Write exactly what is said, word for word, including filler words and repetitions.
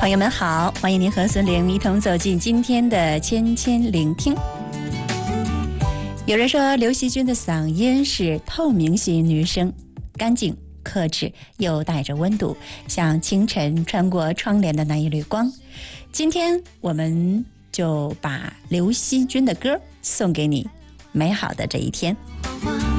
朋友们好，欢迎您和孙玲一同走进今天的千千聆听。有人说刘惜君的嗓音是透明型女声，干净克制又带着温度，像清晨穿过窗帘的那一缕光。今天我们就把刘惜君的歌送给你，美好的这一天。